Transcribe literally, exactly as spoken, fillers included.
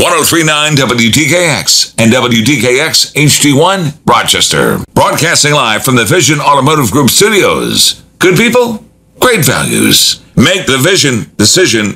ten thirty-nine W D K X and W D K X H D one, Rochester. Broadcasting live from the Vision Automotive Group studios. Good people, great values. Make the Vision decision